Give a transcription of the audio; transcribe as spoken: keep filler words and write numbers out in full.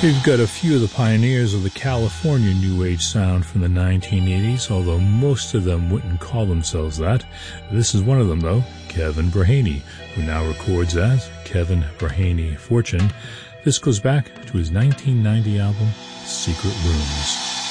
We've got a few of the pioneers of the California New Age sound from the nineteen eighties, although most of them wouldn't call themselves that. This is one of them, though, Kevin Brahaney, who now records as Kevin Brahaney Fortune. This goes back to his nineteen ninety album, Secret Rooms.